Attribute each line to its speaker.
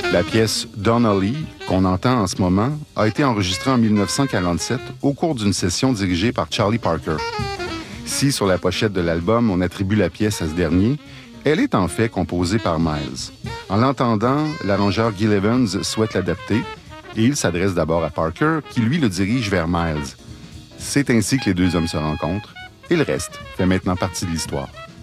Speaker 1: La pièce Donnelly, qu'on entend en ce moment, a été enregistrée en 1947 au cours d'une session dirigée par Charlie Parker. Si, sur la pochette de l'album, on attribue la pièce à ce dernier, elle est en fait composée par Miles. En l'entendant, l'arrangeur Gil Evans souhaite l'adapter et il s'adresse d'abord à Parker, qui lui le dirige vers Miles. C'est ainsi que les deux hommes se rencontrent et le reste fait maintenant partie de l'histoire.